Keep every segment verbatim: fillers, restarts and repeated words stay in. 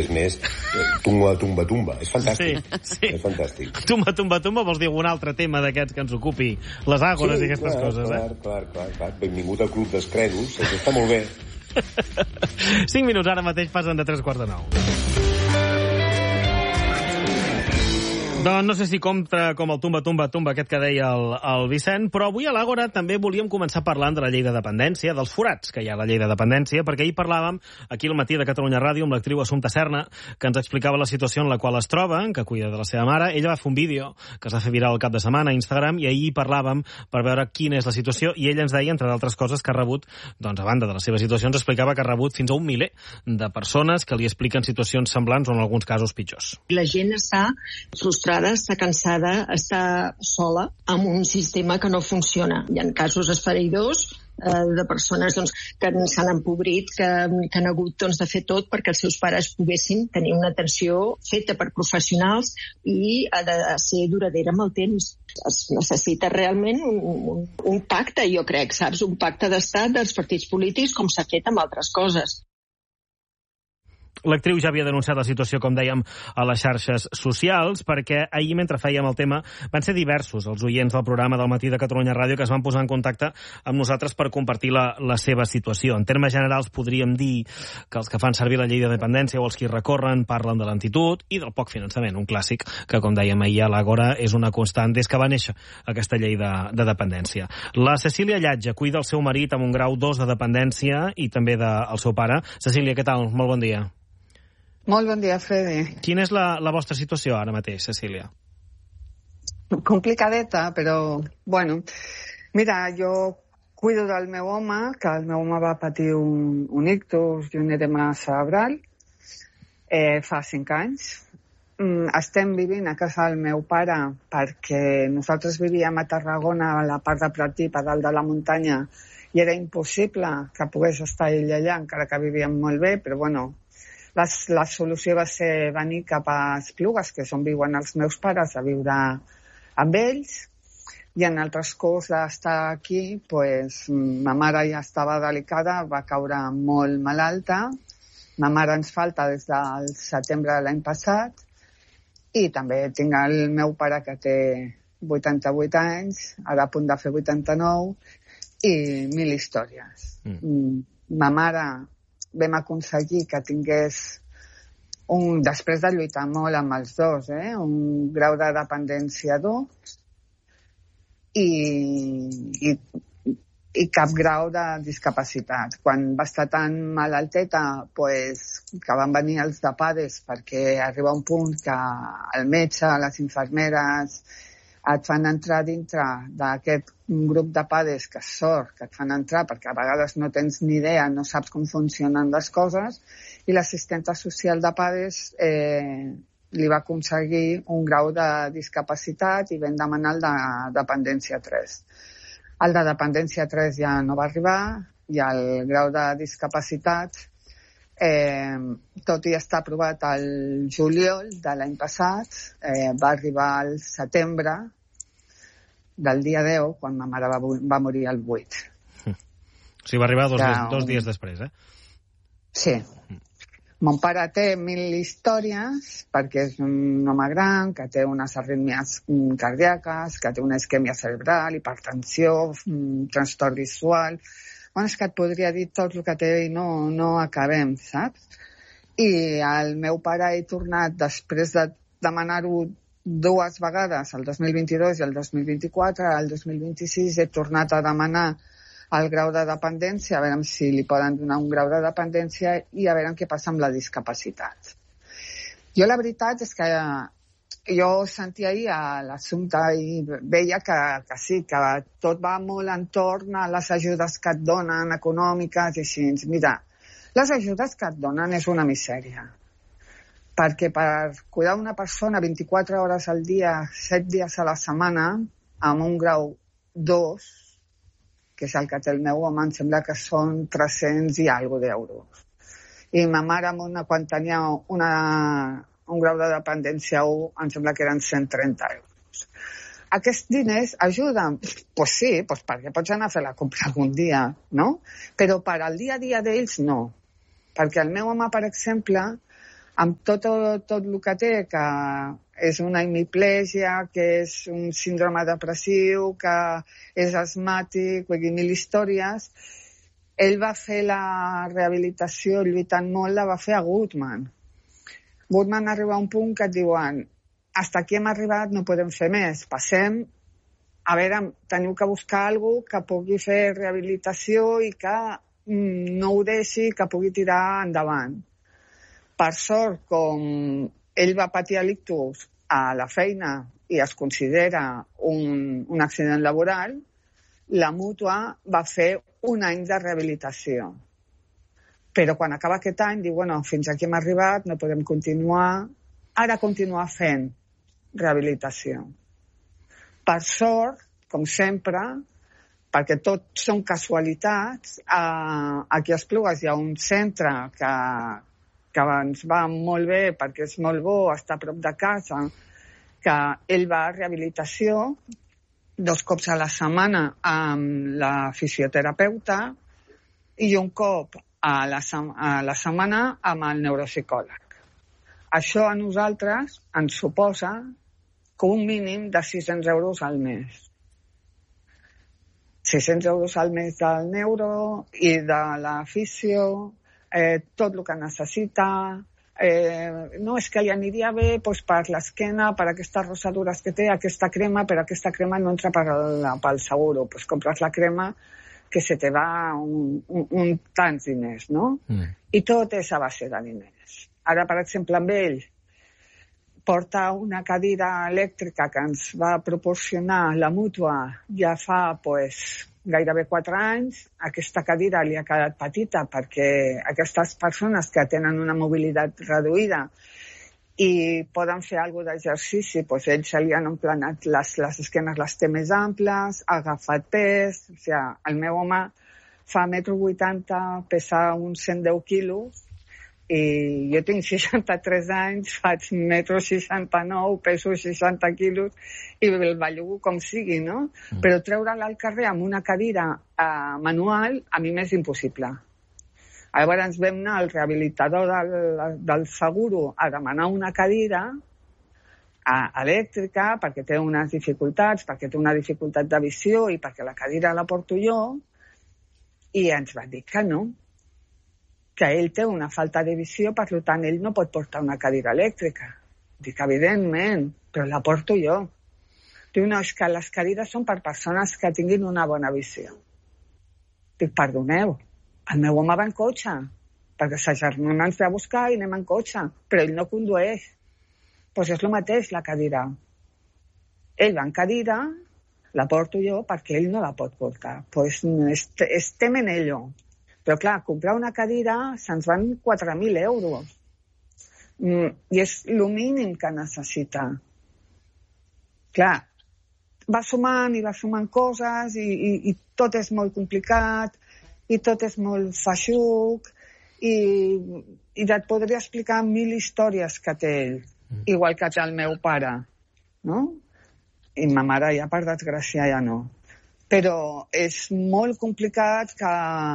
més tumba, tumba, tumba. És fantàstic. Sí, sí. És fantàstic. Tumba, tumba, tumba vols dir algun altre tema d'aquests que ens ocupi les àgores sí, i aquestes clar, coses, clar, eh? Clar, clar, clar. Benvingut al club dels credos. Això està molt bé. Cinc minuts ara mateix passen de tres quarts de nou. Doncs no sé si compta com el tumba, tumba, tumba aquest que deia el, el Vicent, però avui a l'Àgora també volíem començar parlant de la llei de dependència, dels forats que hi ha a la llei de dependència, perquè ahir parlàvem aquí al Matí de Catalunya Ràdio amb l'actriu Assumpta Serna, que ens explicava la situació en la qual es troba, que cuida de la seva mare. Ella va fer un vídeo que es va fer viral el cap de setmana a Instagram i ahir parlàvem per veure quina és la situació i ella ens deia, entre d'altres coses, que ha rebut, doncs a banda de les seves situacions, explicava que ha rebut fins a un miler de persones que li expliquen situacions semblants o en alguns casos pitjors. La gent està frustrada, està cansada, està sola amb un sistema que no funciona. Hi ha casos esfereïdors eh, de persones doncs, que s'han empobrit, que, que han hagut doncs, de fer tot perquè els seus pares poguessin tenir una atenció feta per professionals i ha de ser duradera amb el temps. Es necessita realment un, un, un pacte, jo crec, saps? Un pacte d'estat dels partits polítics com s'ha fet amb altres coses. L'actriu ja havia denunciat la situació, com dèiem, a les xarxes socials, perquè ahir, mentre fèiem el tema, van ser diversos els oients del programa del Matí de Catalunya Ràdio que es van posar en contacte amb nosaltres per compartir la, la seva situació. En termes generals, podríem dir que els que fan servir la llei de dependència o els que hi recorren parlen de lentitud i del poc finançament, un clàssic que, com dèiem ahir a l'Àgora, és una constant des que va néixer aquesta llei de, de dependència. La Cecília Llatge cuida el seu marit amb un grau dos de dependència i també del de, seu pare. Cecília, què tal? Molt bon dia. Molt bon dia, Freddy. Quina és la, la vostra situació ara mateix, Cecília? Complicadeta, però, bueno, mira, jo cuido del meu home, que el meu home va patir un, un ictus i un edema cerebral eh, fa cinc anys. Mm, estem vivint a casa del meu pare perquè nosaltres vivíem a Tarragona, a la part de Pratdip, a dalt de la muntanya, i era impossible que pogués estar ell allà, encara que vivíem molt bé, però, bueno, La, la solució va ser venir cap a Esplugues, que és on viuen els meus pares, a viure amb ells. I en el transcurs d'estar aquí, pues, ma mare ja estava delicada, va caure molt malalta. Ma mare ens falta des del setembre de l'any passat. I també tinc el meu pare, que té vuitanta-vuit anys, ara a punt de fer vuitanta-nou, i mil històries. Mm. Ma mare vam aconseguir que tingués, un, després de lluitar molt amb els dos, eh, un grau de dependència dos i, i, i cap grau de discapacitat. Quan va estar tan malalteta, pues, que van venir els de PADES, perquè arriba un punt que el metge, les infermeres, et fan entrar dintre d'aquest grup de PADES, que és sort que et fan entrar, perquè a vegades no tens ni idea, no saps com funcionen les coses, i l'assistenta social de PADES eh, li va aconseguir un grau de discapacitat i vam demanar el de dependència tres. El de dependència tres ja no va arribar, i el grau de discapacitat, Eh, tot i estar aprovat el juliol de l'any passat, eh, va arribar al setembre del dia deu, quan ma mare va, va morir el vuit. O sigui, va arribar dos, dies, dos dies després, eh? Sí. Mon pare té mil històries, perquè és un home gran, que té unes arrítmies cardíaques, que té una isquèmia cerebral, hipertensió, trastorn visual. Bueno, és que et podria dir tot el que té i no, no acabem, saps? I el meu pare he tornat, després de demanar-ho dues vegades, el dos mil vint-i-dos i el dos mil vint-i-quatre, el dos mil vint-i-sis he tornat a demanar el grau de dependència, a veure si li poden donar un grau de dependència i a veure què passa amb la discapacitat. Jo la veritat és que jo sentia ahir a l'Assumpta i veia que, que sí, que tot va molt entorn a les ajudes que et donen, econòmiques i així. Mira, les ajudes que et donen és una misèria. Perquè per cuidar una persona vint-i-quatre hores al dia, set dies a la setmana, amb un grau dos, que és el que té el meu home, em sembla que són tres-cents i alguna d'euros. I ma mare, una, quan tenia una... un grau de dependència u, em sembla que eren cent trenta euros. Aquests diners ajuden? Doncs pues sí, pues perquè pots anar a fer la compra algun dia, no? Però per al dia a dia d'ells no. Perquè el meu home, per exemple, amb tot, tot el que té, que és una hemiplegia, que és un síndrome depressiu, que és asmàtic, vull dir, mil històries. Ell va fer la rehabilitació lluitant molt, la va fer a Goodman. Goodman arriba a un punt que et diuen hasta aquí hem arribat, no podem fer més, passem, a veure, teniu que buscar algú que pugui fer rehabilitació i que mm, no ho deixi, que pugui tirar endavant. Per sort, com ell va patir a l'ictus a la feina i es considera un, un accident laboral, la mútua va fer un any de rehabilitació. Però quan acaba aquest any, diu, bueno, fins aquí hem arribat, no podem continuar, ara continuar fent rehabilitació. Per sort, com sempre, perquè tot són casualitats, eh, aquí a Esplugues hi ha un centre que, que ens va molt bé perquè és molt bo, està a prop de casa, que ell va a rehabilitació dos cops a la setmana amb la fisioterapeuta i un cop a la, a la setmana amb el neuropsicòleg. Això a nosaltres ens suposa que un mínim de sis-cents euros al mes. sis-cents euros al mes del neuro i de la fisio, eh, tot el que necessita. Eh, no, és que li aniria bé doncs, per l'esquena, per aquestes rosadures que té, aquesta crema, però aquesta crema no entra per la, pel seguro. Pues compres la crema que se te va un, un, un tants diners, no? Mm. I tot és a base de diners. Ara, per exemple, amb ell, porta una cadira elèctrica que ens va proporcionar la mútua ja fa pues, gairebé quatre anys. Aquesta cadira li ha quedat petita perquè aquestes persones que tenen una mobilitat reduïda i poden fer alguna d'exercici, pues, ells se li han emplenat les, les esquenes, les té més amples, ha agafat pes. O sigui, el meu home fa metro vuitanta, pesa uns cent deu quilos, i jo tinc seixanta-tres anys, faig metro seixanta-nou, peso seixanta quilos i el bellugo com sigui, no? Mm. Però treure-la al carrer amb una cadira eh, manual a mi m'és impossible. Llavors ens vam anar al rehabilitador del, del seguro a demanar una cadira eh, elèctrica perquè té unes dificultats, perquè té una dificultat de visió i perquè la cadira la porto jo, i ens van dir que no, que ell té una falta de visió, per tant, ell no pot portar una cadira elèctrica. Dic, evidentment, però la porto jo. Diu, no, és que les cadires són per persones que tinguin una bona visió. Dic, perdoneu, el meu home va en cotxe, perquè sa germana ens ve a buscar i anem en cotxe, però ell no condueix. Doncs és el mateix, la cadira. Ell va en cadira, la porto jo perquè ell no la pot portar. Doncs estem en ello. Però, clar, comprar una cadira se'ns van quatre mil euros. Mm, I és el mínim que necessita. Clar, va sumant i va sumant coses i, i, i tot és molt complicat i tot és molt feixuc i, i et podria explicar mil històries que té ell, mm. igual que té el meu pare, no? I ma mare ja, per desgràcia, ja no. Però és molt complicat que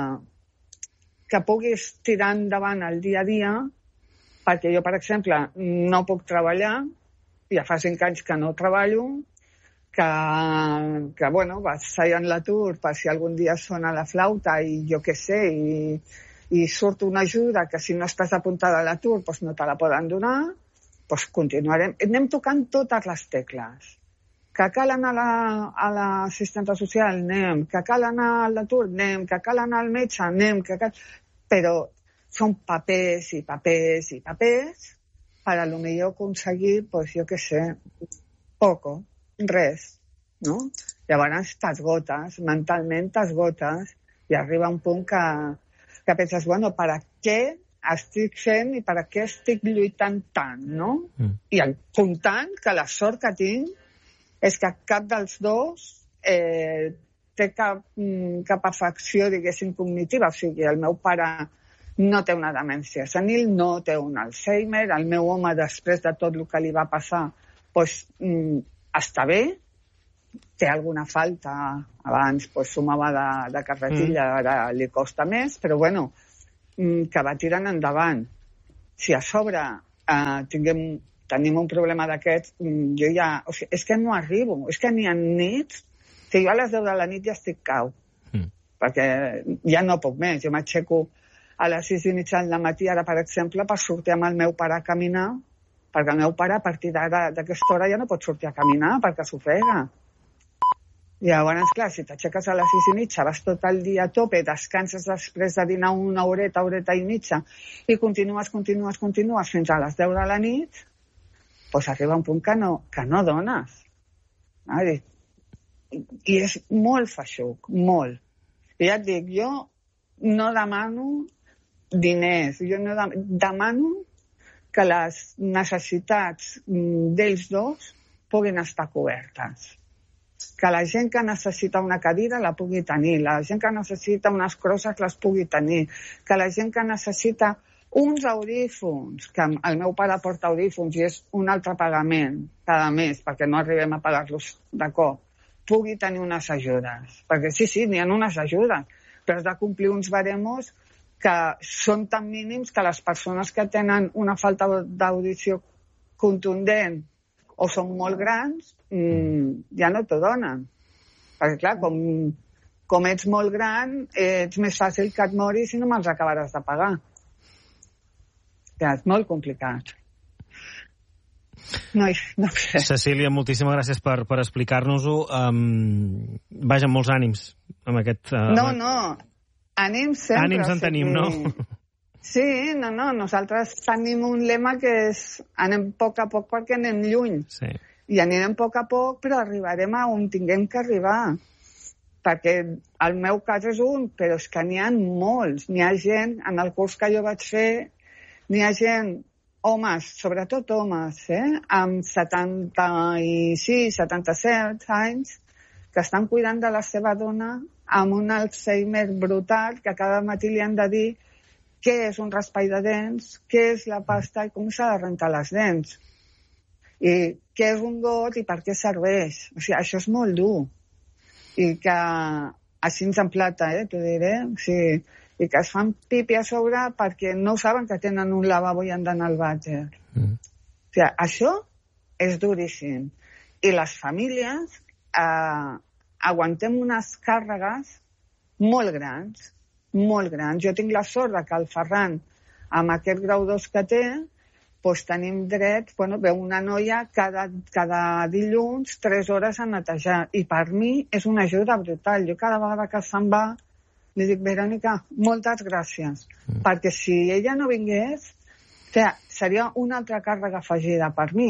que puguis tirar endavant el dia a dia, perquè jo, per exemple, no puc treballar, ja fa cinc anys que no treballo, que, que bueno, vas en l'atur per si algun dia sona la flauta i jo què sé, i, i surt una ajuda que si no estàs apuntada a l'atur doncs no te la poden donar, doncs continuarem. Anem tocant totes les tecles. Que cal anar a l'assistenta social, anem. Que cal anar a l'atur, anem. Que cal anar al metge, anem. Que cal... Però són papers i papers i papers per a lo millor aconseguir, pues, jo què sé, poco, res, no? Llavors t'esgotes, mentalment t'esgotes i arriba un punt que, que penses, bueno, per a què estic fent i per a què estic lluitant tant, no? Mm. I el comptant que la sort que tinc és que cap dels dos eh, té cap, cap afecció, diguéssim, cognitiva. O sigui, el meu pare no té una demència senil, no té un Alzheimer, el meu home, després de tot el que li va passar, doncs, mm, està bé, té alguna falta, abans pues, sumava de, de carretilla, mm. ara li costa més, però bueno, mm, que va tirant endavant. Si a sobre uh, tinguem, tenim un problema d'aquests, jo ja... O sigui, és que no arribo. És que n'hi ha nits que jo a les deu de la nit ja estic cau. Mm. Perquè ja no puc més. Jo m'aixeco a les sis i mitja del matí, ara, per exemple, per sortir amb el meu pare a caminar, perquè el meu pare, a partir d'aquesta hora, ja no pot sortir a caminar, perquè s'ofega. I llavors, clar, si t'aixeques a les sis i mitja, vas tot el dia a tope, descanses després de dinar una horeta, horeta i mitja, i continues, continues, continues fins a les deu de la nit, doncs arriba un punt que no, que no dones. I, I és molt feixuc, molt. I ja et dic, jo no demano diners, jo no demano, demano que les necessitats d'ells dos puguin estar cobertes. Que la gent que necessita una cadira la pugui tenir, la gent que necessita unes crosses les pugui tenir, que la gent que necessita uns audífons, que el meu pare porta audífons i és un altre pagament cada mes, perquè no arribem a pagar-los de cop, pugui tenir unes ajudes. Perquè sí, sí, n'hi ha unes ajudes, però has de complir uns baremos que són tan mínims que les persones que tenen una falta d'audició contundent o són molt grans, mmm, ja no t'ho donen. Perquè, clar, com, com ets molt gran, ets més fàcil que et moris i no me'ls acabaràs de pagar. Ja, és molt complicat. No, no sé. Cecília, moltíssimes gràcies per, per explicar-nos-ho. Um, vaja, molts ànims amb aquest... Uh, no, no, ànims sempre. Ànims en tenim, no? Sí, no, no, nosaltres tenim un lema que és anem a poc a poc perquè anem lluny. Sí. I anirem a poc a poc, però arribarem a on tinguem que arribar. Perquè el meu cas és un, però és que n'hi ha molts. N'hi ha gent, en el curs que jo vaig fer, n'hi ha gent, homes, sobretot homes, eh, amb setanta-sis, setanta-set anys, que estan cuidant de la seva dona amb un Alzheimer brutal, que cada matí li han de dir què és un raspall de dents, què és la pasta i com s'ha de rentar les dents. I què és un got i per què serveix. O sigui, això és molt dur. I que així ens en plata, eh, t'ho diré. O sigui, i que es fan pipi a sobre perquè no saben que tenen un lavabo i han d'anar al vàter. Mm. O sigui, això és duríssim. I les famílies eh, aguantem unes càrregues molt grans, molt grans. Jo tinc la sort que el Ferran, amb aquest grau dos que té, doncs tenim dret, bueno, veu una noia cada, cada dilluns tres hores a netejar. I per mi és una ajuda brutal. Jo cada vegada que se'n va, li dic, Verònica, moltes gràcies. Mm. Perquè si ella no vingués, seria una altra càrrega afegida per mi.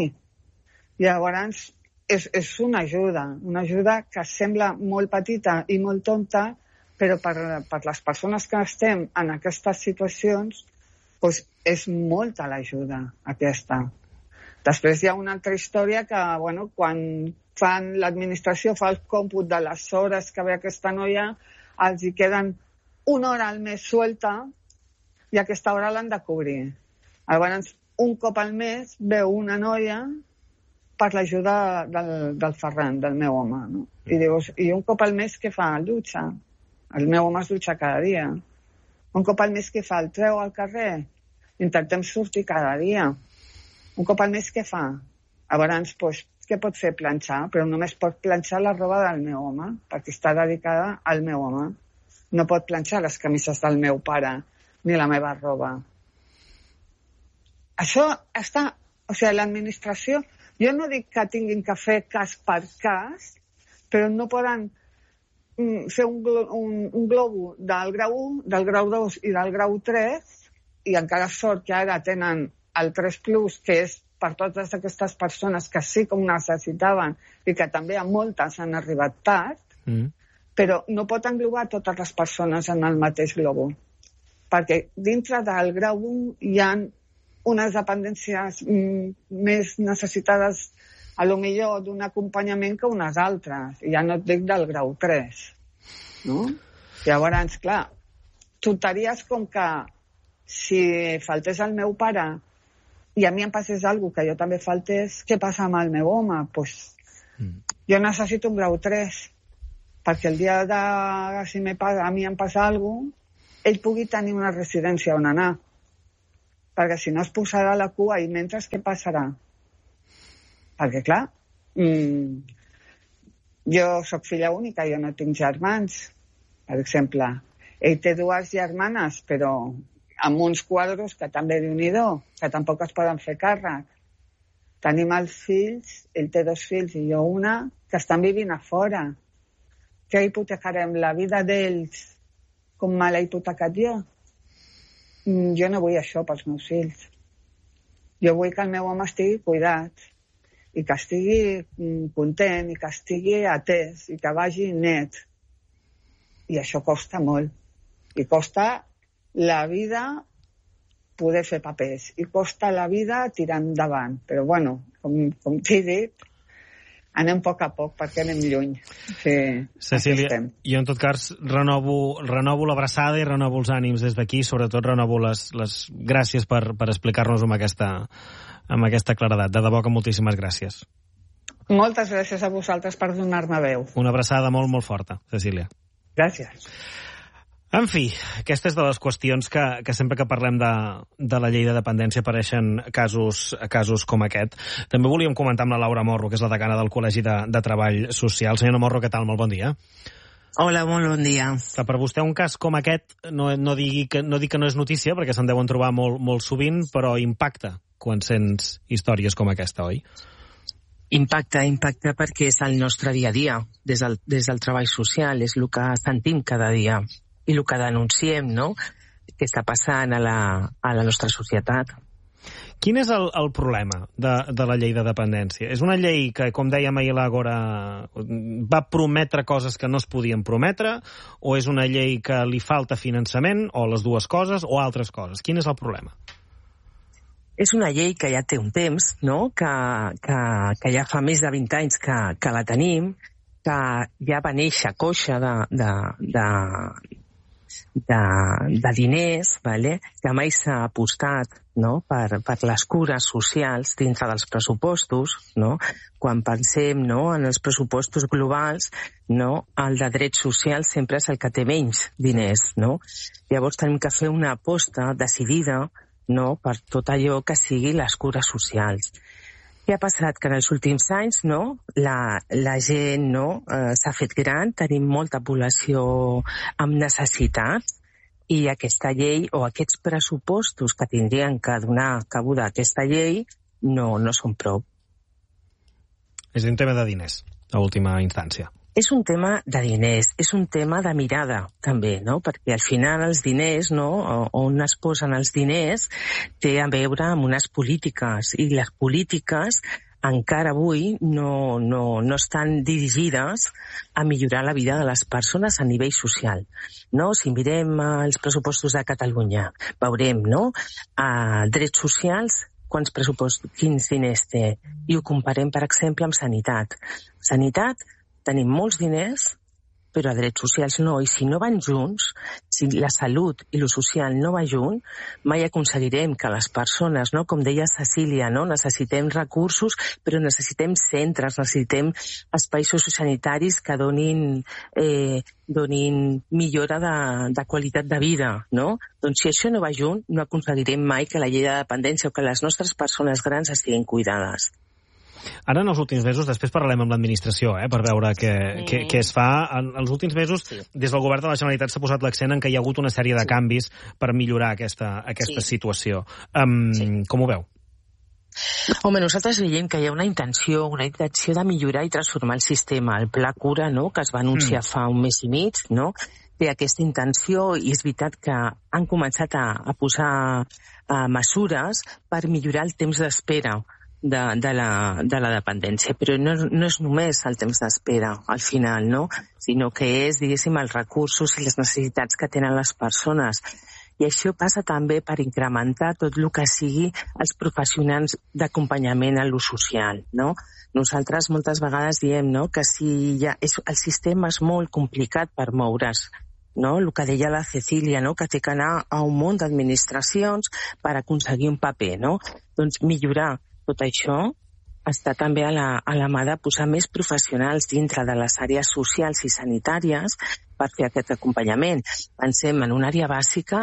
Llavors, és, és una ajuda. Una ajuda que sembla molt petita i molt tonta, però per, per les persones que estem en aquestes situacions, doncs és molta l'ajuda aquesta. Després hi ha una altra història que, bueno, quan fan l'administració fa el còmput de les hores que ve aquesta noia, els hi queden una hora al mes suelta i aquesta hora l'han de cobrir. Llavors, un cop al mes veu una noia per l'ajuda del, del Ferran, del meu home. No? I dius, i un cop al mes què fa? Dutxa. El meu home es dutxa cada dia. Un cop al mes què fa? El treu al carrer? Intentem sortir cada dia. Un cop al mes què fa? Llavors, doncs, què pot fer? Planxar, però només pot planxar la roba del meu home, perquè està dedicada al meu home. No pot planxar les camises del meu pare, ni la meva roba. Això està... O sigui, l'administració... Jo no dic que tinguin que fer cas per cas, però no poden fer un, un, un globo del grau u, del grau dos i del grau tres, i encara sort que ara tenen el tres plus, que és per totes aquestes persones que sí que ho necessitaven i que també a moltes han arribat tard, mm. però no pot englobar totes les persones en el mateix globo. Perquè dintre del grau u hi ha unes dependències més necessitades a lo millor d'un acompanyament que unes altres. I ja no et dic del grau tres. No? Llavors, clar, tonteries com que si faltés el meu pare i a mi em passés alguna cosa que jo també faltés, què passa amb el meu home? Pues, mm. jo necessito un grau tres perquè el dia de si me passa, a mi em passa alguna cosa, ell pugui tenir una residència on anar. perquè si no es posarà a la cua i mentre què passarà? Perquè, clar, mmm, jo sóc filla única, jo no tinc germans, per exemple. Ell té dues germanes, però amb uns quadros que també Déu-n'hi-do, que tampoc es poden fer càrrec. Tenim els fills, ell té dos fills i jo una, que estan vivint a fora. Què hipotecarem? La vida d'ells com me l'he hipotecat jo? Jo no vull això pels meus fills. Jo vull que el meu home estigui cuidat i que estigui content i que estigui atès i que vagi net. I això costa molt. I costa la vida poder fer papers. I costa la vida tirar endavant. Però, bueno, com, com t'he dit, anem a poc a poc perquè anem lluny. Sí, Cecília, jo en tot cas renovo, renovo l'abraçada i renovo els ànims des d'aquí, sobretot renovo les, les gràcies per, per explicar-nos amb aquesta, amb aquesta claredat. De debò que moltíssimes gràcies. Moltes gràcies a vosaltres per donar-me veu. Una abraçada molt, molt forta, Cecília. Gràcies. En fi, aquesta és de les qüestions que, que sempre que parlem de, de la llei de dependència apareixen casos, casos com aquest. També volíem comentar amb la Laura Morro, que és la decana del Col·legi de, de Treball Social. Senyora Morro, què tal? Molt bon dia. Hola, molt bon dia. Que per vostè un cas com aquest, no, no, digui que, no digui que no és notícia, perquè se'n deuen trobar molt, molt sovint, però impacta quan sents històries com aquesta, oi? Impacta, impacta perquè és el nostre dia a dia, des del, des del treball social, és el que sentim cada dia. I el que denunciem, no?, que està passant a la, a la nostra societat. Quin és el, el problema de, de la llei de dependència? És una llei que, com dèiem ahir a l'Àgora, va prometre coses que no es podien prometre, o és una llei que li falta finançament, o les dues coses, o altres coses? Quin és el problema? És una llei que ja té un temps, no?, que, que, que ja fa més de vint anys que, que la tenim, que ja va néixer coixa de, de, de, de, de diners, vale? Que mai s'ha apostat, no?, per, per les cures socials dintre dels pressupostos, no? Quan pensem, no?, en els pressupostos globals, no?, el de drets socials sempre és el que té menys diners, no? Llavors tenim que fer una aposta decidida, no?, per tot allò que sigui les cures socials. Què ha passat? Que en els últims anys, no?, la, la gent, no?, eh, s'ha fet gran, tenim molta població amb necessitats i aquesta llei o aquests pressupostos que tindrien que donar cabuda a aquesta llei no, no són prou. És un tema de diners, a última instància. És un tema de diners, és un tema de mirada, també, no? Perquè al final els diners, no?, on es posen els diners, té a veure amb unes polítiques, i les polítiques encara avui no, no, no estan dirigides a millorar la vida de les persones a nivell social, no? Si mirem els pressupostos de Catalunya, veurem, no?, a drets socials, quants pressupostos, quins diners té, i ho comparem, per exemple, amb sanitat. Sanitat, tenim molts diners, però a drets socials no, i si no van junts, si la salut i lo social no va junt, mai aconseguirem que les persones, no, com deia Cecília, no, necessitem recursos, però necessitem centres, necessitem espais sociosanitaris que donin, eh, donin millora de, de qualitat de vida, no? Doncs si això no va junt, no aconseguirem mai que la llei de dependència o que les nostres persones grans estiguin cuidades. Ara, en els últims mesos, després parlarem amb l'administració, eh, per veure què, mm. què, què es fa. En els últims mesos, sí, des del govern de la Generalitat s'ha posat l'accent en que hi ha hagut una sèrie de sí. canvis per millorar aquesta, aquesta sí. situació. Um, sí. Com ho veu? Home, nosaltres veiem que hi ha una intenció, una intenció de millorar i transformar el sistema. El Pla Cura, no?, que es va anunciar mm. fa un mes i mig, no?, té aquesta intenció i és veritat que han començat a, a posar a mesures per millorar el temps d'espera De, de, la, de la dependència, però no, no és només el temps d'espera al final, no? Sinó que és, diguéssim, els recursos i les necessitats que tenen les persones. I això passa també per incrementar tot el que sigui els professionals d'acompanyament a l'ús social, no? Nosaltres moltes vegades diem, no?, que si ja és, el sistema és molt complicat per moure's, no? El que deia la Cecília, no?, que té que anar a un munt d'administracions per aconseguir un paper, no? Doncs millorar tot això està també a la, a la mà de posar més professionals dintre de les àrees socials i sanitàries per fer aquest acompanyament. Pensem en una àrea bàsica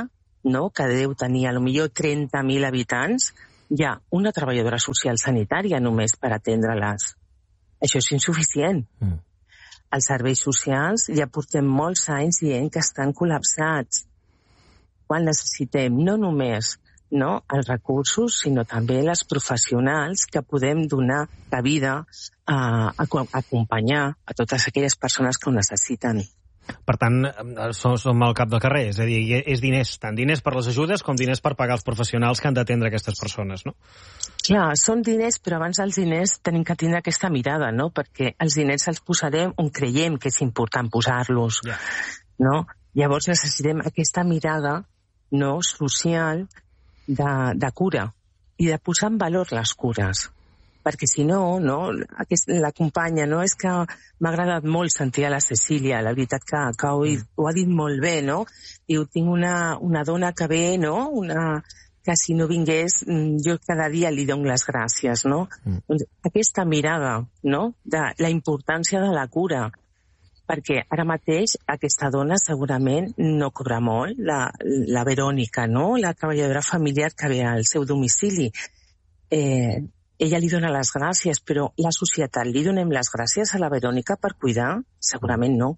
no?, que deu tenir a lo millor trenta mil habitants, hi ha una treballadora social sanitària només per atendre-les. Això és insuficient. Mm. Els serveis socials ja portem molts anys dient que estan col·lapsats. Quan necessitem no només no, els recursos, sinó també les professionals que podem donar la vida a, a, a acompanyar a totes aquelles persones que ho necessiten. Per tant, som, som al cap del carrer, és a dir, és diners, tant diners per les ajudes com diners per pagar els professionals que han d'atendre aquestes persones, no? Clar, són diners, però abans dels diners tenim que tindre aquesta mirada, no? Perquè els diners els posarem on creiem que és important posar-los, yeah. no? Llavors necessitem aquesta mirada no, social de, de cura i de posar en valor les cures. Perquè si no, no aquest, la companya, no, és que m'ha agradat molt sentir a la Cecília, la veritat que, que ho, ho ha dit molt bé, no? Diu, tinc una, una dona que ve, no?, una, que si no vingués, jo cada dia li dono les gràcies, no? Mm. Doncs aquesta mirada, no?, de la importància de la cura, perquè ara mateix aquesta dona segurament no cobra molt, la, la Verònica, no?, la treballadora familiar que ve al seu domicili. Eh, ella li dona les gràcies, però la societat li donem les gràcies a la Verònica per cuidar? Segurament no.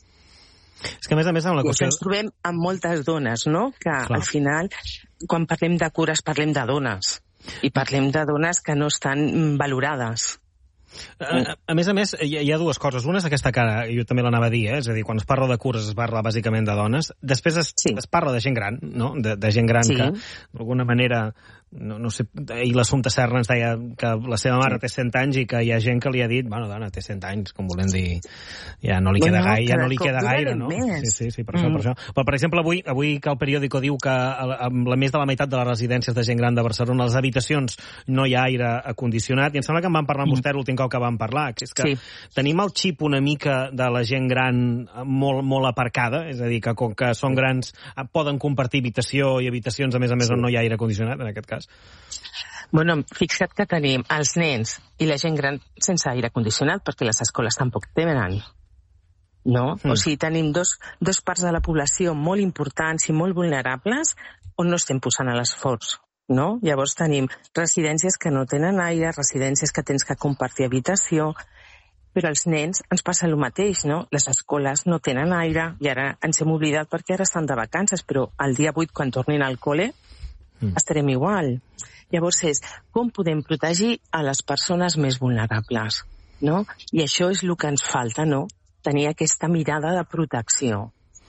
És que a més a més amb la qüestió... I ens trobem amb moltes dones, no?, que Clar. Al final, quan parlem de cures, parlem de dones. I parlem de dones que no estan valorades. A, a més a més, hi ha, hi ha dues coses. Una és aquesta cara, jo també l'anava a dir, eh? És a dir, quan es parla de cures es parla bàsicament de dones. Després es, sí. es parla de gent gran, no? De, de gent gran sí. que, d'alguna manera, no, no sé, ahir l'Assumpta Serra ens deia que la seva mare sí. té cent anys i que hi ha gent que li ha dit, bueno, dona, té cent anys, com volem dir, ja no li queda bueno, gaire, ja no li queda gaire, no? Sí, sí, sí, per mm. això, per això. Però, per exemple, avui, avui que el periòdico diu que amb la més de la meitat de les residències de gent gran de Barcelona, les habitacions no hi ha aire acondicionat, i em sembla que en vam parlar amb mm. vostè l'últim cop que vam parlar, que és que sí. tenim el xip una mica de la gent gran molt, molt aparcada, és a dir, que com que són grans poden compartir habitació i habitacions, a més a més, sí. on no hi ha aire acondicionat, en aquest cas. Bueno, fixa't que tenim els nens i la gent gran sense aire condicionat, perquè les escoles tampoc tenen, no? Mm. O sigui, tenim dos, dos parts de la població molt importants i molt vulnerables on no estem posant l'esforç, no? Llavors tenim residències que no tenen aire, residències que tens que compartir habitació, però els nens ens passa el mateix, no? Les escoles no tenen aire i ara ens hem oblidat perquè ara estan de vacances, però el dia vuit, quan tornin al col·le, mm. estarem igual. Llavors és com podem protegir a les persones més vulnerables, no? I això és el que ens falta, no? Tenir aquesta mirada de protecció.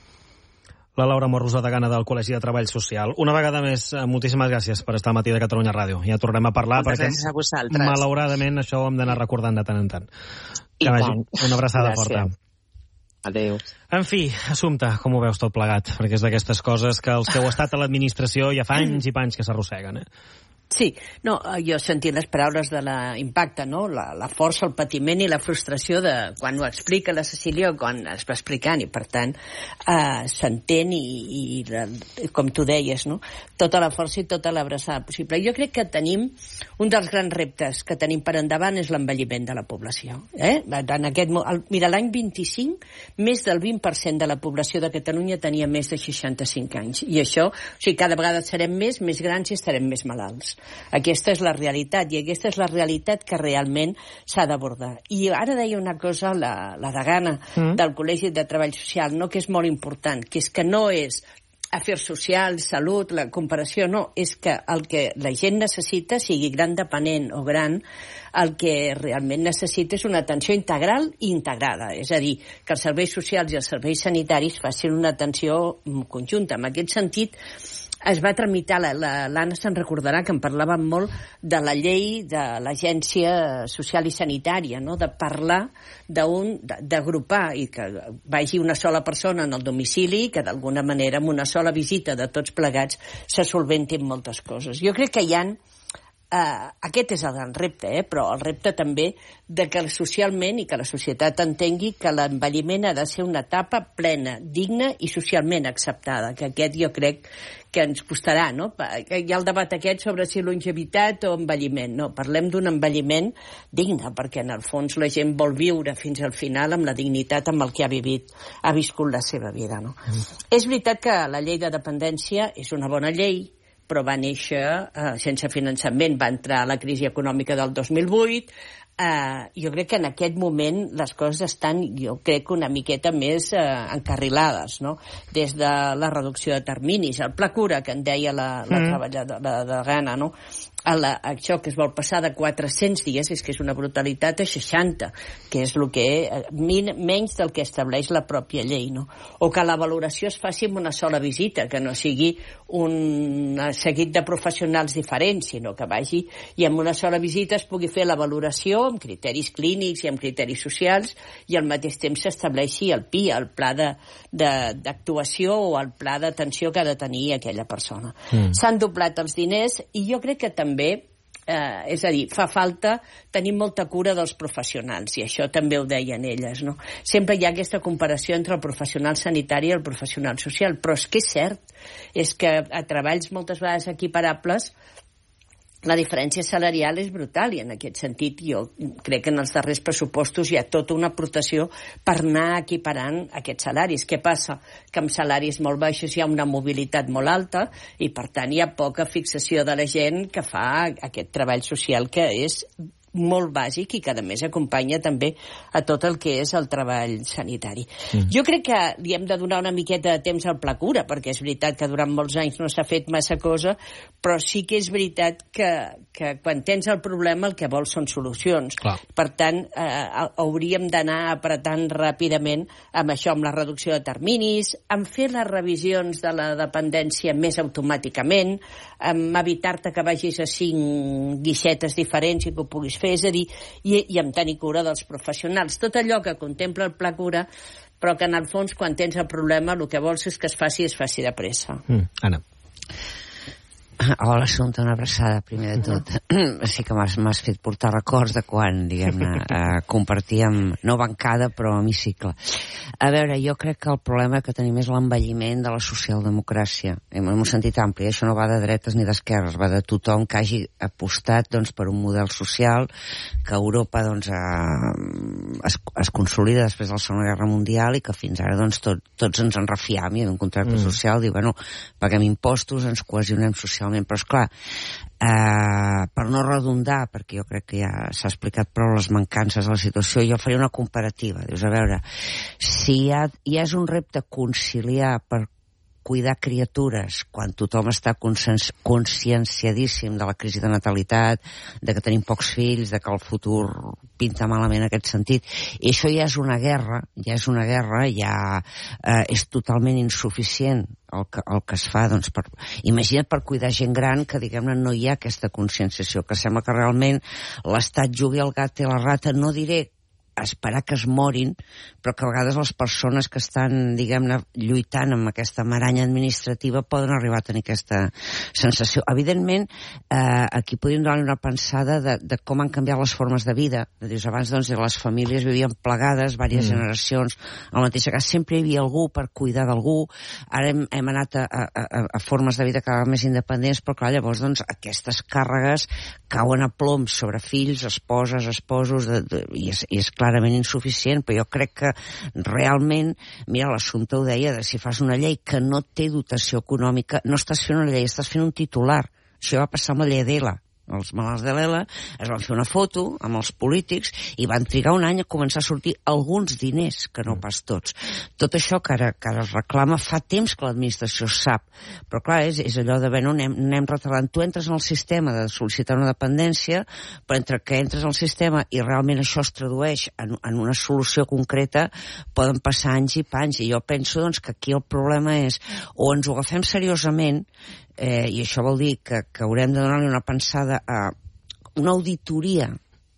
La Laura Morrosa de Gana del Col·legi de Treball Social. Una vegada més, moltíssimes gràcies per estar al matí de Catalunya Ràdio. Ja tornem a parlar Moltes perquè, gràcies a vosaltres. malauradament, això ho hem d'anar recordant de tant en tant. I tant. Una abraçada gràcies. forta. Adéu. En fi, Assumpta, com ho veus tot plegat? Perquè és d'aquestes coses que els que heu estat a l'administració ja fa anys i panys que s'arrosseguen, eh? Sí, no, jo sentia les paraules de l'impacte, no? La, la força, el patiment i la frustració de quan ho explica la Cecília o quan es va explicant, i per tant eh, s'entén i, i la, com tu deies, no? Tota la força i tota l'abraçada possible. Jo crec que tenim un dels grans reptes que tenim per endavant és l'envelliment de la població. Eh? En aquest, el, mira, l'any vint-i-cinc, més del vint per cent de la població de Catalunya tenia més de seixanta-cinc anys. I això, o sigui, cada vegada serem més, més grans i estarem més malalts. Aquesta és la realitat, i aquesta és la realitat que realment s'ha d'abordar. I ara deia una cosa la, la degana mm. del Col·legi de Treball Social, no, que és molt important, que és que no és afers socials, salut, la comparació, no, és que el que la gent necessita, sigui gran dependent o gran, el que realment necessita és una atenció integral i integrada, és a dir, que els serveis socials i els serveis sanitaris facin una atenció conjunta. En aquest sentit, es va tramitar, l'Anna se'n recordarà que en parlàvem molt de la llei de l'Agència Social i Sanitària, no? De parlar d'un, d'agrupar i que vagi una sola persona en el domicili, que d'alguna manera amb una sola visita de tots plegats se solventin moltes coses. Jo crec que hi ha Uh, aquest és el gran repte, eh? Però el repte també de que socialment i que la societat entengui que l'envelliment ha de ser una etapa plena, digna i socialment acceptada, que aquest jo crec que ens costarà, no? Hi ha el debat aquest sobre si longevitat o envelliment. No, parlem d'un envelliment digne, perquè en el fons la gent vol viure fins al final amb la dignitat amb el que ha vivit, ha viscut la seva vida, no? Mm. És veritat que la llei de dependència és una bona llei, però va néixer eh, sense finançament, va entrar a la crisi econòmica del dos mil vuit. Eh, jo crec que en aquest moment les coses estan, jo crec, una miqueta més eh, encarrilades, no? Des de la reducció de terminis, el pla cura, que en deia la, la mm. treballadora de, de Gana, no? A la, això que es vol passar de quatre-cents dies, és que és una brutalitat, a seixanta, que és el que, min, menys del que estableix la pròpia llei, no? O que la valoració es faci amb una sola visita, que no sigui un seguit de professionals diferents, sinó que vagi i amb una sola visita es pugui fer la valoració amb criteris clínics i amb criteris socials i al mateix temps s'estableixi el P I A, el pla d'actuació o el pla d'atenció que ha de tenir aquella persona. Mm. S'han doblat els diners i jo crec que també Bé, eh, és a dir, fa falta tenir molta cura dels professionals, i això també ho deien elles, no? Sempre hi ha aquesta comparació entre el professional sanitari i el professional social, però és que és cert, és que a treballs moltes vegades equiparables la diferència salarial és brutal, i en aquest sentit jo crec que en els darrers pressupostos hi ha tota una aportació per anar equiparant aquests salaris. Què passa? Que amb salaris molt baixos hi ha una mobilitat molt alta i per tant hi ha poca fixació de la gent que fa aquest treball social que és molt bàsic i que a més acompanya també a tot el que és el treball sanitari. Mm. Jo crec que li hem de donar una miqueta de temps al pla cura, perquè és veritat que durant molts anys no s'ha fet massa cosa, però sí que és veritat que, que quan tens el problema el que vols són solucions. Clar. Per tant, eh, hauríem d'anar apretant ràpidament amb això, amb la reducció de terminis, amb fer les revisions de la dependència més automàticament, amb evitar-te que vagis a cinc guixetes diferents i que ho puguis fer, és a dir, i, i amb tenir cura dels professionals. Tot allò que contempla el pla cura, però que en el fons, quan tens el problema, el que vols és que es faci i es faci de pressa. Mm, Anna. Hola, Assumpta, una abraçada, primer de tot. Sí que m'has fet portar records de quan, diguem-ne, eh, compartíem, no bancada, però hemicicle. A veure, jo crec que el problema que tenim és l'envelliment de la socialdemocràcia, en un sentit ampli. Això no va de dretes ni d'esquerres, va de tothom que hagi apostat doncs, per un model social que a Europa doncs, eh, es, es consolida després de la Segona Guerra Mundial i que fins ara doncs, tot, tots ens en refiam i en un contracte mm. social diu, bueno, paguem impostos, ens cohesionem socialment, però esclar, eh, per no redundar, perquè jo crec que ja s'ha explicat prou les mancances de la situació, jo faria una comparativa. Dius, a veure, si hi ha, ja és un repte conciliar per cuidar criatures quan tothom està conscienciadíssim de la crisi de natalitat, de que tenim pocs fills, de que el futur pinta malament en aquest sentit, i això ja és una guerra, ja és una guerra, ja eh, és totalment insuficient el que, el que es fa, doncs, per, imagina't per cuidar gent gran que, diguem-ne, no hi ha aquesta conscienciació, que sembla que realment l'Estat jugui al gat i la rata, no diré esperar que es morin, però que a vegades les persones que estan, diguem-ne, lluitant amb aquesta maranya administrativa poden arribar a tenir aquesta sensació. Evidentment, eh, aquí podríem donar una pensada de, de com han canviat les formes de vida. Dius, abans, doncs, les famílies vivien plegades, diverses mm. generacions, a la mateixa casa sempre hi havia algú per cuidar d'algú. Ara hem, hem anat a, a, a formes de vida cada vegada més independents, però clar, llavors, doncs, aquestes càrregues cauen a ploms sobre fills, esposes, esposos, de, de, i, és, i és clarament insuficient, però jo crec que realment, mira, l'Assumpta ho deia, de si fas una llei que no té dotació econòmica, no estàs fent una llei, estàs fent un titular. Això va passar amb la llei d'Ela. Els malalts de l'Ela es van fer una foto amb els polítics i van trigar un any a començar a sortir alguns diners, que no pas tots. Tot això que ara, que ara es reclama fa temps que l'administració sap, però clar, és, és allò de, bueno, anem, anem retardant. Tu entres en el sistema de sol·licitar una dependència, però entre que entres al sistema i realment això es tradueix en, en una solució concreta, poden passar anys i panys, i jo penso doncs, que aquí el problema és o ens ho agafem seriosament, Eh, i això vol dir que, que haurem de donar-li una pensada a una auditoria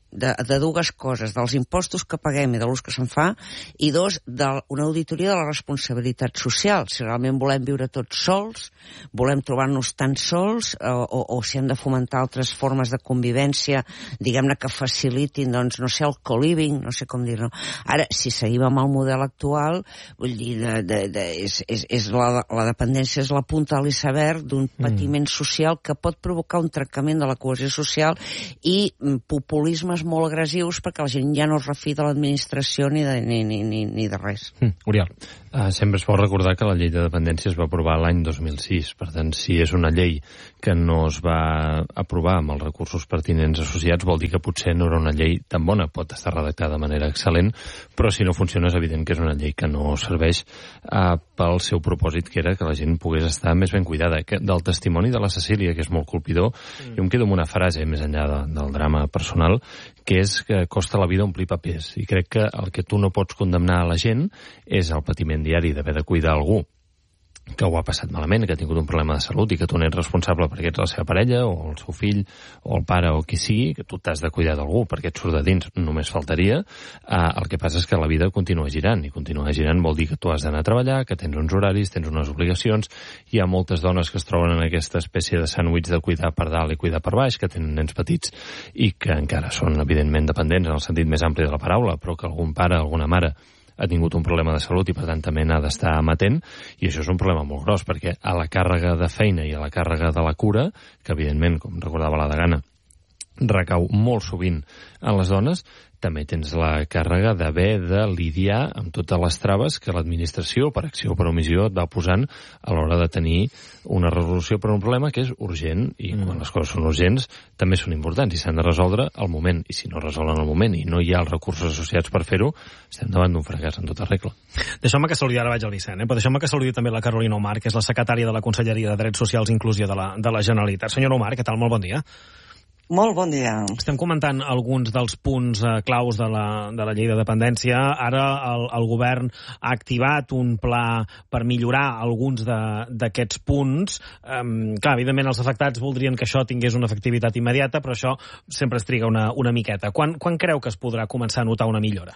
de, de dues coses, dels impostos que paguem i de l'ús que se'n fa, i dos, d'una auditoria de la responsabilitat social, si realment volem viure tots sols, volem trobar-nos tan sols, o, o, o si hem de fomentar altres formes de convivència, diguem-ne que facilitin, doncs, no sé, el co-living, no sé com dir-ho. Ara, si seguim amb el model actual, vull dir, de, de, de, és, és, és la, la dependència és la punta de l'iceberg d'un patiment mm. social que pot provocar un trencament de la cohesió social i populismes molt agressius perquè la gent ja no es refia de l'administració ni, de, ni, ni, ni, ni de res. Mm, Oriol. Uh, sempre es pot recordar que la llei de dependència es va aprovar l'any dos mil sis. Per tant, si és una llei que no es va aprovar amb els recursos pertinents associats, vol dir que potser no era una llei tan bona. Pot estar redactada de manera excel·lent, però si no funciona és evident que és una llei que no serveix uh, pel seu propòsit, que era que la gent pogués estar més ben cuidada. Que, del testimoni de la Cecília, que és molt colpidor, mm. jo em quedo amb una frase, més enllà de, del drama personal, que és que costa la vida omplir papers. I crec que el que tu no pots condemnar a la gent és el patiment diari d'haver de cuidar algú que ho ha passat malament, que ha tingut un problema de salut i que tu n'ets responsable perquè ets la seva parella o el seu fill o el pare o qui sigui, que tu t'has de cuidar d'algú perquè et surt de dins, només faltaria. Eh, el que passa és que la vida continua girant, i continuar girant vol dir que tu has d'anar a treballar, que tens uns horaris, tens unes obligacions. Hi ha moltes dones que es troben en aquesta espècie de sàndwich de cuidar per dalt i cuidar per baix, que tenen nens petits i que encara són evidentment dependents en el sentit més ampli de la paraula, però que algun pare, alguna mare ha tingut un problema de salut i per tant també n'ha d'estar amatent, i això és un problema molt gros perquè a la càrrega de feina i a la càrrega de la cura, que evidentment, com recordava la Degana, recau molt sovint en les dones, també tens la càrrega d'haver de lidiar amb totes les traves que l'administració, per acció o per omissió, et va posant a l'hora de tenir una resolució per un problema que és urgent, i mm. quan les coses són urgents també són importants i s'han de resoldre al moment, i si no resolen al moment i no hi ha els recursos associats per fer-ho, estem davant d'un fracàs en tota regla. Deixeu-me que saludi, ara vaig al Vicent, eh? però deixeu-me que saludi també la Carolina Omar, que és la secretària de la Conselleria de Drets Socials i Inclusió de la, de la Generalitat. Senyora Omar, què tal? Molt bon dia. Molt bon dia. Estem comentant alguns dels punts eh, claus de la, de la llei de dependència. Ara el, el govern ha activat un pla per millorar alguns d'aquests punts. Um, clar, evidentment els afectats voldrien que això tingués una efectivitat immediata, però això sempre es triga una, una miqueta. Quan, quan creu que es podrà començar a notar una millora?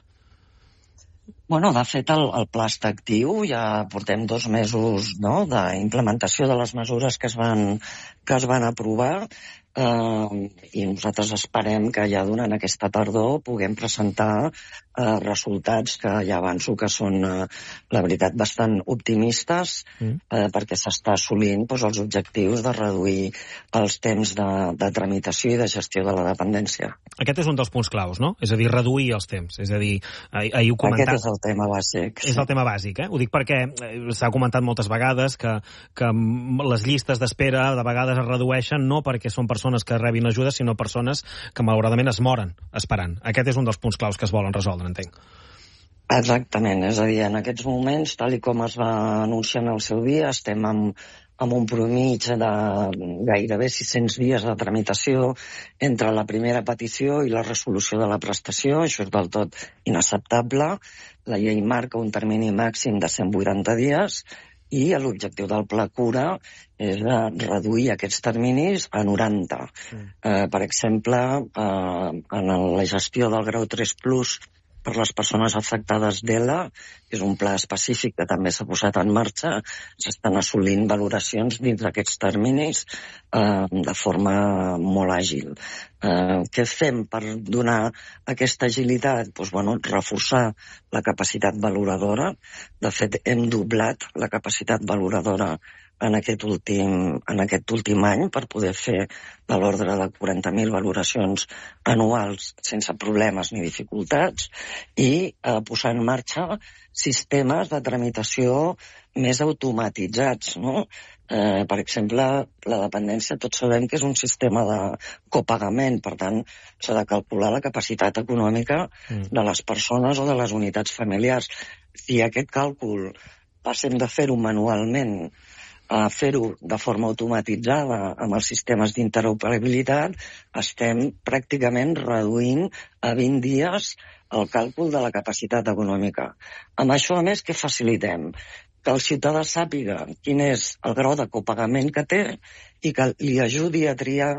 Bueno, de fet, el, el pla està actiu, ja portem dos mesos, no?, d'implementació de les mesures que es van, que es van aprovar, eh, i nosaltres esperem que ja durant aquesta tardor puguem presentar eh, resultats que ja avanço que són, eh, la veritat, bastant optimistes, mm. eh, perquè s'està assolint doncs, els objectius de reduir els temps de, de tramitació i de gestió de la dependència. Aquest és un dels punts claus, no? És a dir, reduir els temps. És a dir, ahir, ahir ho comentava... Aquest és el tema bàsic. És el tema bàsic, eh? Ho dic perquè s'ha comentat moltes vegades que, que les llistes d'espera de vegades es redueixen no perquè són persones que rebin ajuda, sinó persones que malauradament es moren esperant. Aquest és un dels punts claus que es volen resoldre, entenc. Exactament, és a dir, en aquests moments, tal i com es va anunciar en el seu dia, estem amb, amb un promig de gairebé sis-cents dies de tramitació entre la primera petició i la resolució de la prestació. Això és del tot inacceptable. La llei marca un termini màxim de cent vuitanta dies i l'objectiu del Pla Cura és reduir aquests terminis a noranta. Mm. Eh, per exemple, eh, en la gestió del grau tres plus per les persones afectades d'E L A, que és un pla específic que també s'ha posat en marxa, s'estan assolint valoracions dins d'aquests terminis eh, de forma molt àgil. Eh, què fem per donar aquesta agilitat? Pues, bueno, reforçar la capacitat valoradora. De fet, hem doblat la capacitat valoradora en aquest últim, en aquest últim any per poder fer de l'ordre de quaranta mil valoracions anuals sense problemes ni dificultats i eh, posar en marxa sistemes de tramitació més automatitzats, no? Eh, per exemple, la dependència, tots sabem que és un sistema de copagament, per tant, s'ha de calcular la capacitat econòmica mm. de les persones o de les unitats familiars. Si aquest càlcul passem de fer-ho manualment a fer-ho de forma automatitzada amb els sistemes d'interoperabilitat, estem pràcticament reduint a vint dies el càlcul de la capacitat econòmica. Amb això, a més, què facilitem? Que el ciutadà sàpiga quin és el grau de copagament que té i que li ajudi a triar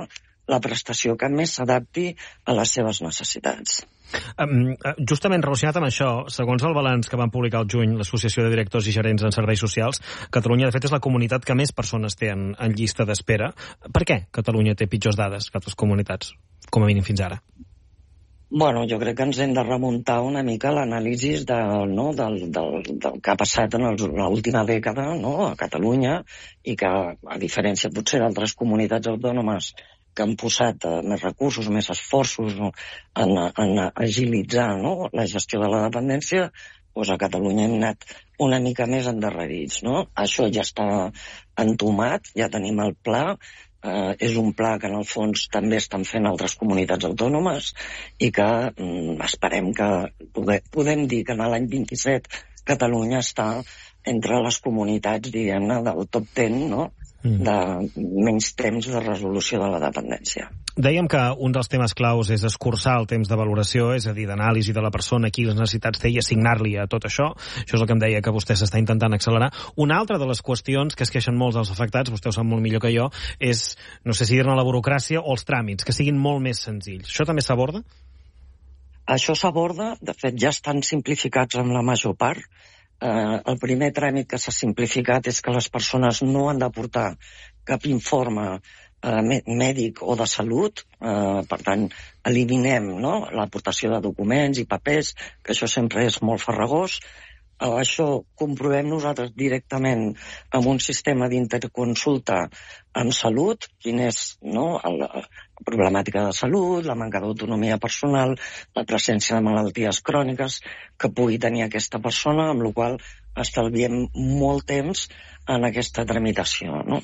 la prestació que més s'adapti a les seves necessitats. Um, justament relacionat amb això, segons el balanç que van publicar al juny l'Associació de Directors i Gerents en Serveis Socials, Catalunya, de fet, és la comunitat que més persones té en, en llista d'espera. Per què Catalunya té pitjors dades que altres comunitats, com a mínim fins ara? Bueno, jo crec que ens hem de remuntar una mica a l'anàlisi de, no, del, del, del que ha passat en l'última dècada, no, a Catalunya, i que, a diferència potser d'altres comunitats autònomes que han posat eh, més recursos, més esforços, no, en, en agilitzar, no, la gestió de la dependència, doncs a Catalunya hem anat una mica més endarrerits. No? Això ja està entomat, ja tenim el pla. Uh, és un pla que en el fons també estan fent altres comunitats autònomes i que um, esperem que poder, podem dir que en l'any vint-i-set Catalunya està entre les comunitats, diguem-ne, del top deu, no? de menys temps de resolució de la dependència. Dèiem que un dels temes claus és escurçar el temps de valoració, és a dir, d'anàlisi de la persona, quines necessitats té i assignar-li a tot això. Això és el que em deia que vostè s'està intentant accelerar. Una altra de les qüestions que es queixen molts dels afectats, vostè ho sap molt millor que jo, és, no sé si dir-ne la burocràcia o els tràmits, que siguin molt més senzills. Això també s'aborda? Això s'aborda, de fet ja estan simplificats en la major part. Uh, el primer tràmit que s'ha simplificat és que les persones no han d'aportar cap informe uh, mèdic o de salut, uh, per tant, eliminem, no?, l'aportació de documents i papers, que això sempre és molt farragós. Uh, això comprovem nosaltres directament amb un sistema d'interconsulta en salut, quin és, no?, el, la problemàtica de salut, la manca d'autonomia personal, la presència de malalties cròniques que pugui tenir aquesta persona, amb la qual cosa estalviem molt temps en aquesta tramitació, no?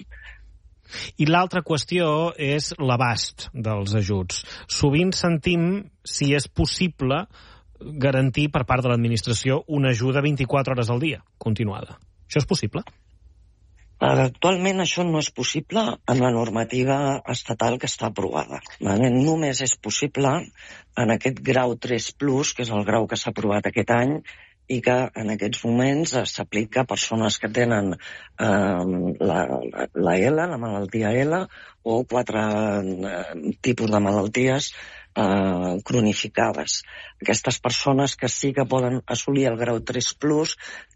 I l'altra qüestió és l'abast dels ajuts. Sovint sentim si és possible garantir per part de l'administració una ajuda vint-i-quatre hores al dia, continuada. Això és possible? Actualment això no és possible en la normativa estatal que està aprovada. Només és possible en aquest grau tres plus, que és el grau que s'ha aprovat aquest any, i que en aquests moments s'aplica a persones que tenen eh, la, la L, la malaltia L, o quatre eh, tipus de malalties eh, cronificades. Aquestes persones que sí que poden assolir el grau tres plus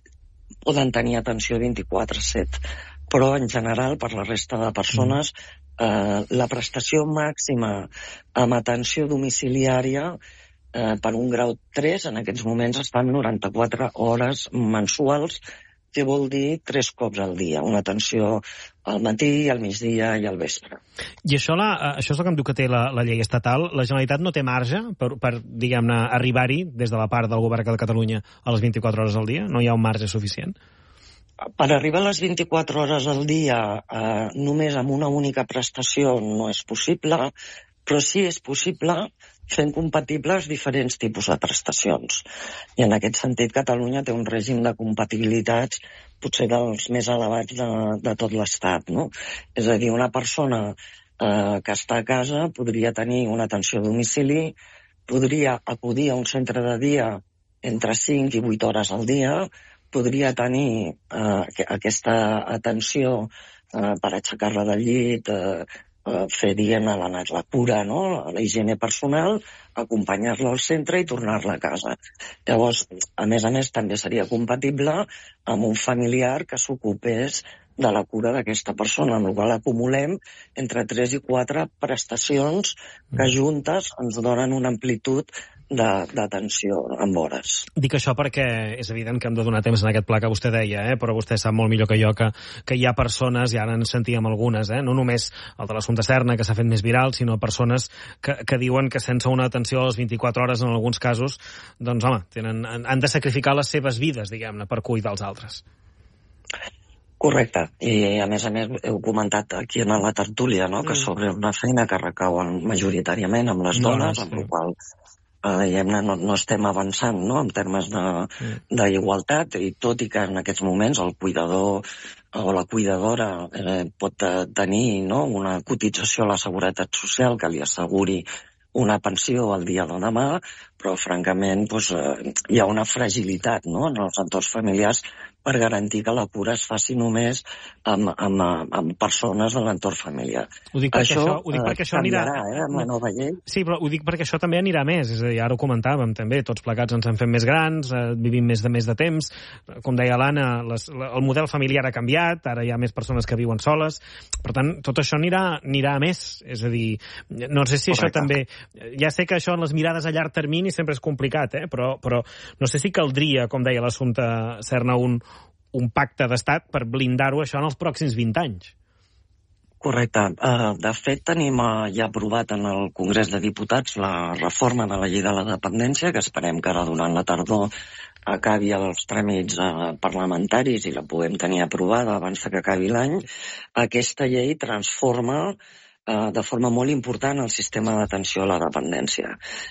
poden tenir atenció vint-i-quatre set. Però en general, per la resta de persones, eh, la prestació màxima amb atenció domiciliària eh, per un grau tres en aquests moments estan noranta-quatre hores mensuals, que vol dir tres cops al dia, una atenció al matí, al migdia i al vespre. I això, la, això és el que em diu que té la, la llei estatal. La Generalitat no té marge per, per diguem-ne, arribar-hi des de la part del govern de Catalunya a les vint-i-quatre hores al dia? No hi ha un marge suficient? Per arribar a les vint-i-quatre hores al dia eh, només amb una única prestació no és possible, però sí és possible fent compatibles diferents tipus de prestacions. I en aquest sentit Catalunya té un règim de compatibilitats potser dels més elevats de, de tot l'Estat, no? És a dir, una persona eh, que està a casa podria tenir una atenció a domicili, podria acudir a un centre de dia entre cinc i vuit hores al dia, podria tenir eh, aquesta atenció eh, per aixecar-la del llit, eh, eh, fer, diguem-ne, la, la cura, no?, la higiene personal, acompanyar-la al centre i tornar-la a casa. Llavors, a més a més, també seria compatible amb un familiar que s'ocupés de la cura d'aquesta persona, amb la qual acumulem entre tres i quatre prestacions que juntes ens donen una amplitud d'atenció amb hores. Dic això perquè és evident que hem de donar temps en aquest pla que vostè deia, eh? Però vostè sap molt millor que jo que, que hi ha persones, i ara en sentíem algunes, eh? No només el de l'assumpte Serna, que s'ha fet més viral, sinó persones que, que diuen que sense una atenció a les vint-i-quatre hores, en alguns casos, doncs, home, tenen, han de sacrificar les seves vides, diguem-ne, per cuidar els altres. Correcte, i a més a més heu comentat aquí en la tertúlia, no?, que sobre una feina que recau majoritàriament amb les dones, amb la qual eh, no, no estem avançant, no?, en termes d'igualtat, i tot i que en aquests moments el cuidador o la cuidadora eh, pot tenir, no?, una cotització a la Seguretat Social que li asseguri una pensió al dia de demà, però francament doncs, eh, hi ha una fragilitat, no?, en els entorns familiars per garantir que la cura es faci només amb, amb, amb persones de l'entorn familiar. Ho dic perquè això, això, ho dic perquè eh, això anirà... canviarà, eh, amb la nova llei. Sí, però ho dic perquè això també anirà més. És a dir, ara ho comentàvem també, tots plegats ens en fem més grans, eh, vivim més de més de temps. Com deia l'Anna, les, el model familiar ha canviat, ara hi ha més persones que viuen soles. Per tant, tot això anirà, anirà a més. És a dir, no sé si Correcte. Això també... Ja sé que això en les mirades a llarg termini sempre és complicat, eh? però, però no sé si caldria, com deia l'assumpte Serna, un, un pacte d'estat per blindar-ho això en els pròxims vint anys. Correcte. Uh, de fet, tenim uh, ja aprovat en el Congrés de Diputats la reforma de la llei de la dependència, que esperem que ara durant la tardor acabi els tràmits uh, parlamentaris i la puguem tenir aprovada abans que acabi l'any. Aquesta llei transforma uh, de forma molt important el sistema d'atenció a la dependència.